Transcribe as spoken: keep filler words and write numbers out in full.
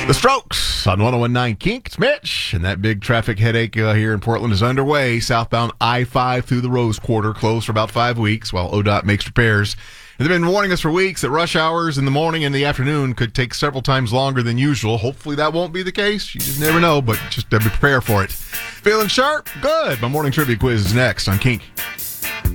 The Strokes on one oh one point nine Kink. It's Mitch, and that big traffic headache uh, here in Portland is underway. Southbound I five through the Rose Quarter closed for about five weeks while O D O T makes repairs. And they've been warning us for weeks that rush hours in the morning and the afternoon could take several times longer than usual. Hopefully that won't be the case. You just never know, but just uh, prepare for it. Feeling sharp? Good. My morning trivia quiz is next on Kink.